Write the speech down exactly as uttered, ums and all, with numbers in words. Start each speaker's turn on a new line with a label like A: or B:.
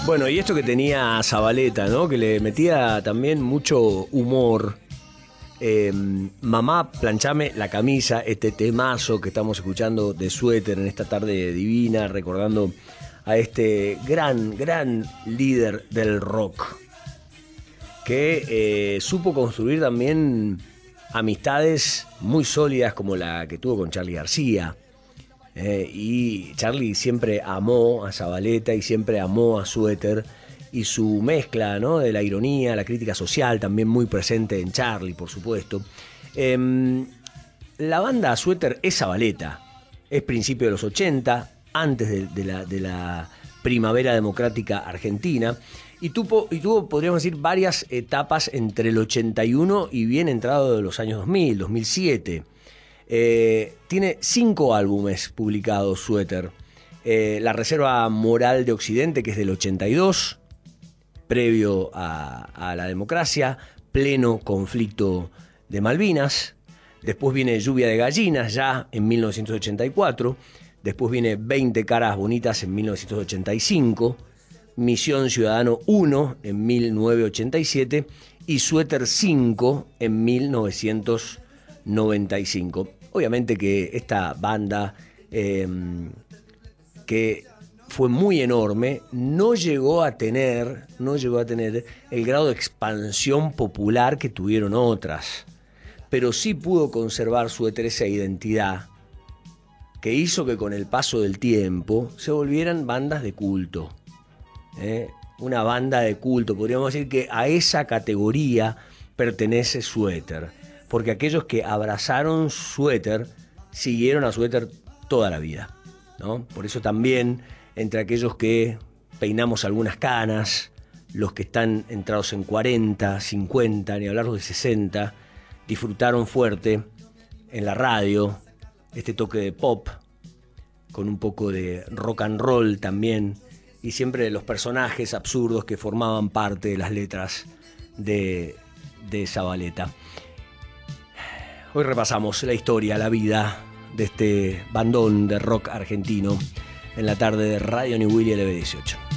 A: Bueno, y esto que tenía Zabaleta, ¿no? Que le metía también mucho humor. Eh, Mamá, planchame la camisa, este temazo que estamos escuchando de Suéter en esta tarde divina, recordando a este gran, gran líder del rock, que eh, supo construir también amistades muy sólidas como la que tuvo con Charly García. Eh, y Charly siempre amó a Zabaleta y siempre amó a Suéter, y su mezcla, ¿no?, de la ironía, la crítica social, también muy presente en Charly, por supuesto. Eh, la banda Suéter es Zabaleta, es principio de los ochenta, antes de, de, la, de la primavera democrática argentina, y tuvo, y tuvo, podríamos decir, varias etapas entre el ochenta y uno y bien entrado de los años dos mil, dos mil siete. Eh, tiene cinco álbumes publicados Suéter. Eh, la Reserva Moral de Occidente, que es del ochenta y dos, previo a, a la democracia, pleno conflicto de Malvinas. Después viene Lluvia de Gallinas, ya en mil novecientos ochenta y cuatro. Después viene veinte Caras Bonitas en mil novecientos ochenta y cinco. Misión Ciudadano uno en mil novecientos ochenta y siete. Y Suéter cinco en mil novecientos noventa y cinco. Obviamente que esta banda, eh, que fue muy enorme, no llegó a tener, no llegó a tener el grado de expansión popular que tuvieron otras, pero sí pudo conservar Suéter esa identidad que hizo que con el paso del tiempo se volvieran bandas de culto. ¿eh? Una banda de culto, podríamos decir que a esa categoría pertenece Suéter, porque aquellos que abrazaron Suéter siguieron a Suéter toda la vida, ¿no? Por eso también, entre aquellos que peinamos algunas canas, los que están entrados en cuarenta, cincuenta, ni hablar de sesenta, disfrutaron fuerte en la radio este toque de pop, con un poco de rock and roll también, y siempre los personajes absurdos que formaban parte de las letras de, de Zabaleta. Hoy repasamos la historia, la vida de este bandón de rock argentino en la tarde de Radio New Willy L B dieciocho.